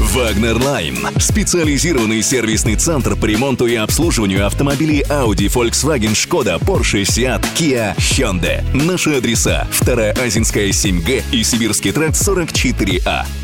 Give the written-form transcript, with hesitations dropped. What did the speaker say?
Wagner Line. Специализированный сервисный центр по ремонту и обслуживанию автомобилей Audi, Volkswagen, Skoda, Porsche, Seat, Kia, Hyundai. Наши адреса: 2-я Азинская, 7Г и Сибирский тракт 44А.